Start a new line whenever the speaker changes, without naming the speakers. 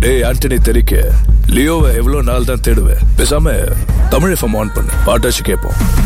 டேய் ஆண்டனி தெரிக்க லியோவை எவ்வளவு நாள் தான் தேடுவேன். பேசாம தமிழ் எஃப்எம் ஆன் பண்ணு, பாட்டாச்சு கேட்போம்.